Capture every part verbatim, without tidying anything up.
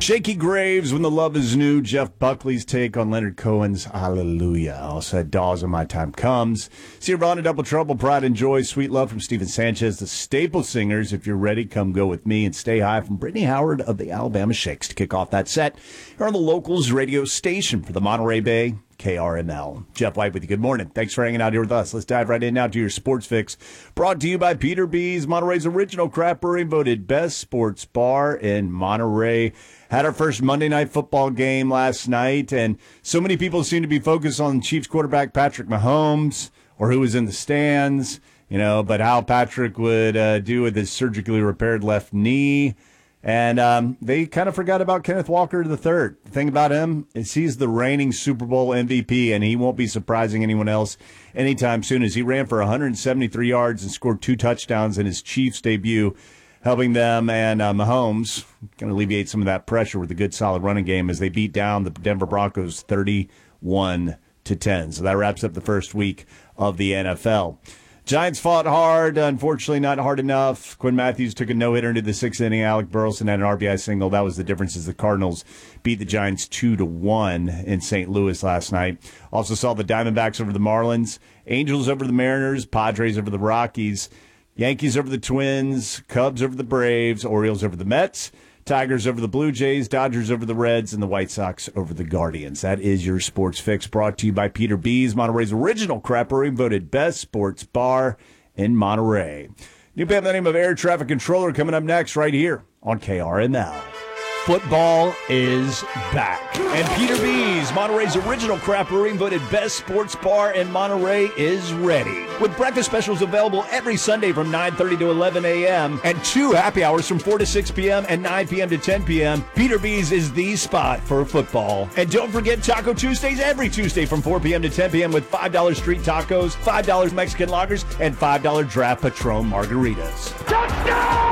Shaky Graves, When the Love is New. Jeff Buckley's take on Leonard Cohen's Hallelujah. Also had Dawes, When My Time Comes. See Ron and Double Trouble, Pride and Joy, Sweet Love from Stephen Sanchez. The Staple Singers, If You're Ready, Come Go With Me, and Stay High from Brittany Howard of the Alabama Shakes to kick off that set. Here on the Locals radio station for the Monterey Bay, K R M L. Jeff White with you. Good morning. Thanks for hanging out here with us. Let's dive right in now to your sports fix. Brought to you by Peter B's, Monterey's original craft brewery, voted best sports bar in Monterey. Had our first Monday Night Football game last night, and so many people seem to be focused on Chiefs quarterback Patrick Mahomes or who was in the stands, you know, but how Patrick would uh, do with his surgically repaired left knee. And um, they kind of forgot about Kenneth Walker the third. The thing about him is he's the reigning Super Bowl M V P, and he won't be surprising anyone else anytime soon, as he ran for one hundred seventy-three yards and scored two touchdowns in his Chiefs debut, helping them and uh, Mahomes can alleviate some of that pressure with a good, solid running game as they beat down the Denver Broncos thirty-one to ten. So that wraps up the first week of the N F L. Giants fought hard, unfortunately not hard enough. Quinn Matthews took a no-hitter into the sixth inning. Alec Burleson had an R B I single. That was the difference, as the Cardinals beat the Giants two to one in Saint Louis last night. Also saw the Diamondbacks over the Marlins, Angels over the Mariners, Padres over the Rockies, Yankees over the Twins, Cubs over the Braves, Orioles over the Mets, Tigers over the Blue Jays, Dodgers over the Reds, and the White Sox over the Guardians. That is your sports fix, brought to you by Peter B's, Monterey's original crap brewery, voted best sports bar in Monterey. New band by the name of Air Traffic Controller coming up next right here on K R M L. Football is back. And Peter B's, Monterey's original craft brewery, voted best sports bar in Monterey, is ready. With breakfast specials available every Sunday from nine thirty to eleven a.m. and two happy hours from four to six p.m. and nine p.m. to ten p.m., Peter B's is the spot for football. And don't forget Taco Tuesdays every Tuesday from four p.m. to ten p.m. with five dollars street tacos, five dollars Mexican lagers, and five dollars draft Patron margaritas. Touchdown!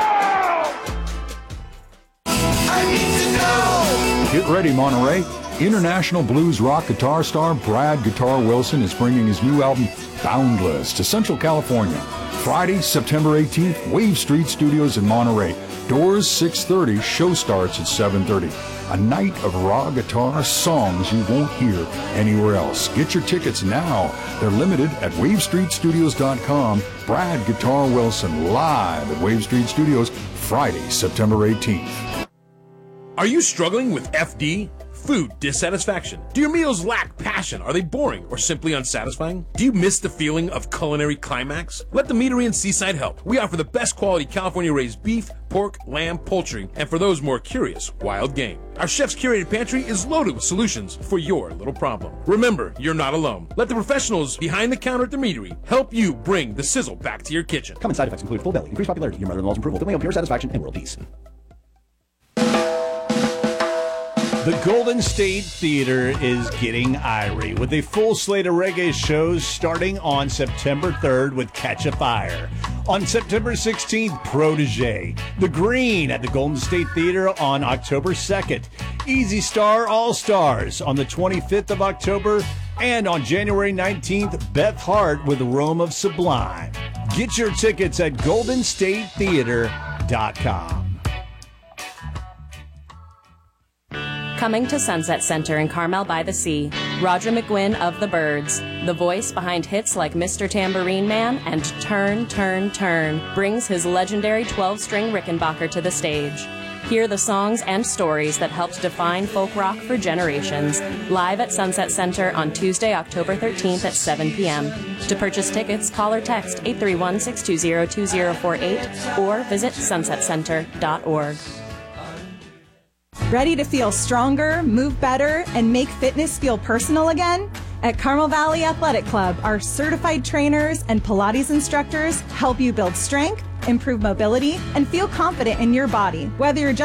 Get ready, Monterey. International blues rock guitar star Brad Guitar Wilson is bringing his new album, Boundless, to Central California. Friday, September eighteenth, Wave Street Studios in Monterey. Doors six thirty, show starts at seven thirty. A night of raw guitar songs you won't hear anywhere else. Get your tickets now. They're limited at wave street studios dot com. Brad Guitar Wilson live at Wave Street Studios, Friday, September eighteenth. Are you struggling with F D? Food dissatisfaction? Do your meals lack passion? Are they boring or simply unsatisfying? Do you miss the feeling of culinary climax? Let the Meadery in Seaside help. We offer the best quality California-raised beef, pork, lamb, poultry, and for those more curious, wild game. Our chef's curated pantry is loaded with solutions for your little problem. Remember, you're not alone. Let the professionals behind the counter at the Meadery help you bring the sizzle back to your kitchen. Common side effects include full belly, increased popularity, your mother-in-law's approval, delay on pure satisfaction, and world peace. The Golden State Theater is getting irie with a full slate of reggae shows starting on September third with Catch a Fire. On September sixteenth, Protege. The Green at the Golden State Theater on October second. Easy Star All-Stars on the twenty-fifth of October. And on January nineteenth, Beth Hart with Rome of Sublime. Get your tickets at golden state theater dot com. Coming to Sunset Center in Carmel by the Sea, Roger McGuinn of The Byrds, the voice behind hits like Mister Tambourine Man and Turn, Turn, Turn, brings his legendary twelve-string Rickenbacker to the stage. Hear the songs and stories that helped define folk rock for generations, live at Sunset Center on Tuesday, October thirteenth at seven p.m. To purchase tickets, call or text eight three one, six two zero, two zero four eight or visit sunset center dot org. Ready to feel stronger, move better, and make fitness feel personal again? At Carmel Valley Athletic Club, our certified trainers and Pilates instructors help you build strength, improve mobility, and feel confident in your body, whether you're just